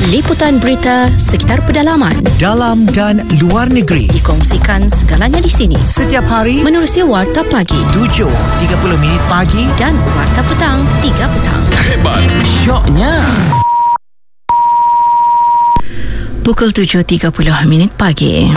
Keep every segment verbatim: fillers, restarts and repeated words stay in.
Liputan berita sekitar pedalaman, dalam dan luar negeri, dikongsikan segalanya di sini. Setiap hari menerusi Warta Pagi tujuh tiga puluh minit pagi dan Warta Petang tiga petang. Hebat, syoknya. Pukul tujuh tiga puluh minit pagi.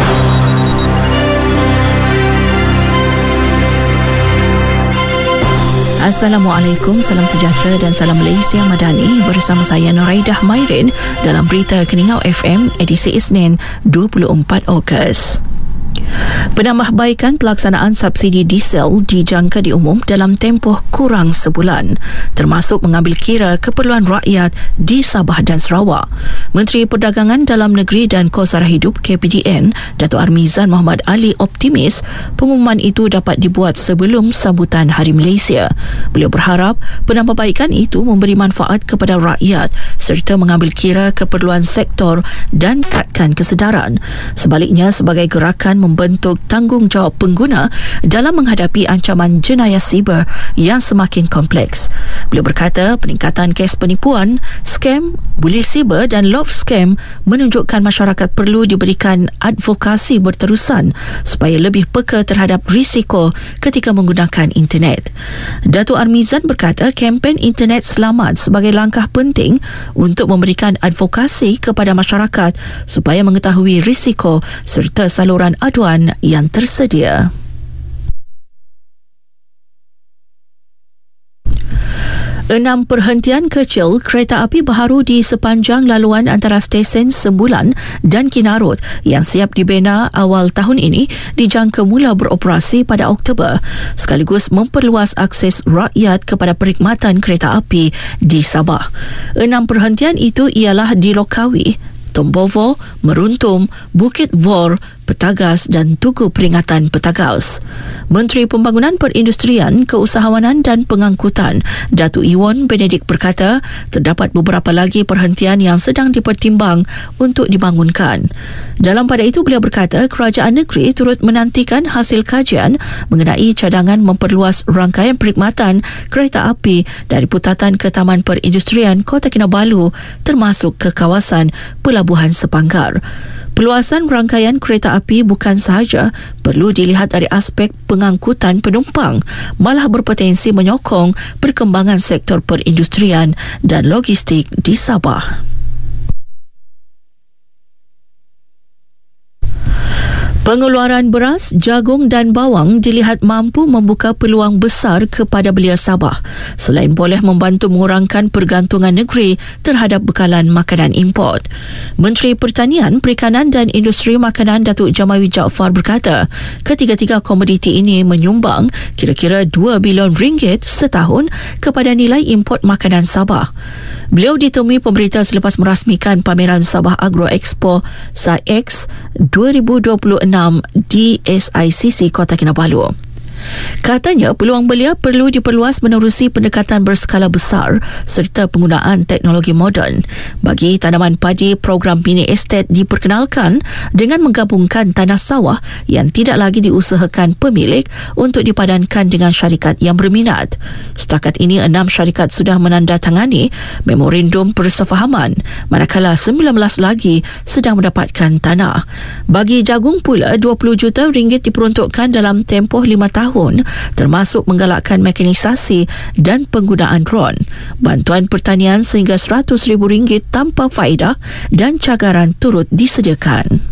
Assalamualaikum, salam sejahtera dan salam Malaysia Madani bersama saya Nuraidah Mairin dalam berita Keningau F M edisi Isnin dua puluh empat Ogos. Penambahbaikan pelaksanaan subsidi diesel dijangka diumum dalam tempoh kurang sebulan, termasuk mengambil kira keperluan rakyat di Sabah dan Sarawak. Menteri Perdagangan Dalam Negeri dan Kos Sara Hidup K P D N, Datuk Armizan Muhammad Ali optimis pengumuman itu dapat dibuat sebelum sambutan Hari Malaysia. Beliau berharap penambahbaikan itu memberi manfaat kepada rakyat serta mengambil kira keperluan sektor dan kadkan kesedaran. Sebaliknya, sebagai gerakan membentuk tanggungjawab pengguna dalam menghadapi ancaman jenayah siber yang semakin kompleks. Beliau berkata peningkatan kes penipuan, skam, buli siber dan love scam menunjukkan masyarakat perlu diberikan advokasi berterusan supaya lebih peka terhadap risiko ketika menggunakan internet. Datuk Armizan berkata kempen internet selamat sebagai langkah penting untuk memberikan advokasi kepada masyarakat supaya mengetahui risiko serta saluran aduan yang tersedia. Enam perhentian kecil kereta api baharu di sepanjang laluan antara stesen Sembulan dan Kinarut yang siap dibina awal tahun ini dijangka mula beroperasi pada Oktober, sekaligus memperluas akses rakyat kepada perkhidmatan kereta api di Sabah. Enam perhentian itu ialah di Lokawi, Tombovo, Meruntum, Bukit Vor, Petagas dan Tugu Peringatan Petagas. Menteri Pembangunan Perindustrian, Keusahawanan dan Pengangkutan, Datuk Iwan Benedik berkata, terdapat beberapa lagi perhentian yang sedang dipertimbang untuk dibangunkan. Dalam pada itu, beliau berkata, kerajaan negeri turut menantikan hasil kajian mengenai cadangan memperluas rangkaian perkhidmatan kereta api dari Putatan ke Taman Perindustrian Kota Kinabalu termasuk ke kawasan Pelabuhan Sepanggar. Perluasan rangkaian kereta api bukan sahaja perlu dilihat dari aspek pengangkutan penumpang, malah berpotensi menyokong perkembangan sektor perindustrian dan logistik di Sabah. Pengeluaran beras, jagung dan bawang dilihat mampu membuka peluang besar kepada belia Sabah selain boleh membantu mengurangkan pergantungan negeri terhadap bekalan makanan import. Menteri Pertanian, Perikanan dan Industri Makanan Datuk Jamawi Jaafar berkata, ketiga-tiga komoditi ini menyumbang kira-kira dua bilion ringgit setahun kepada nilai import makanan Sabah. Beliau ditemui pemberita selepas merasmikan pameran Sabah Agro Expo S A I X dua ribu dua puluh enam di S I C C Kota Kinabalu. Katanya peluang belia perlu diperluas menerusi pendekatan berskala besar serta penggunaan teknologi moden. Bagi tanaman padi, program mini estate diperkenalkan dengan menggabungkan tanah sawah yang tidak lagi diusahakan pemilik untuk dipadankan dengan syarikat yang berminat. Setakat ini, enam syarikat sudah menandatangani memorandum persefahaman, manakala sembilan belas lagi sedang mendapatkan tanah. Bagi jagung pula, dua puluh juta ringgit diperuntukkan dalam tempoh lima tahun, termasuk menggalakkan mekanisasi dan penggunaan drone, bantuan pertanian sehingga seratus ribu ringgit tanpa faedah dan cagaran turut disediakan.